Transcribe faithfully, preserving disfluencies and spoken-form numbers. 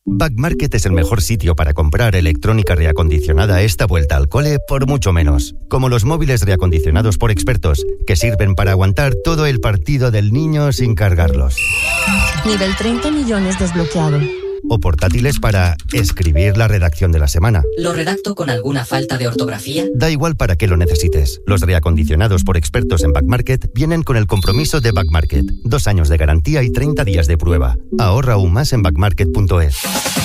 Back Market es el mejor sitio para comprar electrónica reacondicionada esta vuelta al cole por mucho menos. Como los móviles reacondicionados por expertos, que sirven para aguantar todo el partido del niño sin cargarlos. Nivel treinta millones desbloqueado. O portátiles para escribir la redacción de la semana. ¿Lo redacto con alguna falta de ortografía? Da igual para qué lo necesites. Los reacondicionados por expertos en Back Market vienen con el compromiso de Back Market. Dos años de garantía y treinta días de prueba. Ahorra aún más en back market punto es.